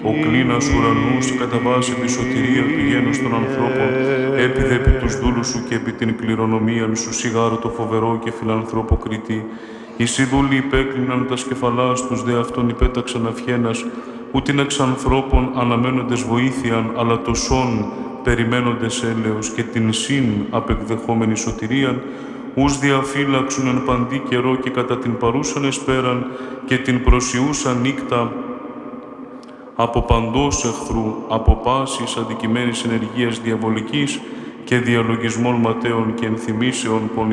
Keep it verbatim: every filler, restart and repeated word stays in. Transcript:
ο κλίνας ουρανούς κατά βάση τη σωτηρία του γένους των ανθρώπων, έπιδε επί τους δούλους σου και επί την κληρονομίαν σου σιγάρο το φοβερό και φιλανθρώπο κριτή. Οι σύδουλοι υπέκλειναν τα σκεφαλάς τους, δε αυτόν υπέταξαν αυχένας, ούτιν εξ ανθρώπων αναμένοντες βοήθειαν, αλλά το σόν περιμένοντες έλεος και την συν απεκδεχόμενη σωτηρίαν, ους διαφύλαξουν εν παντή καιρό και κατά την παρούσαν εσπέραν και την προσιούσαν νύκτα από παντός εχθρού, από πάσης αντικειμένης ενεργείας διαβολικής και διαλογισμών ματέων και ενθυμίσεων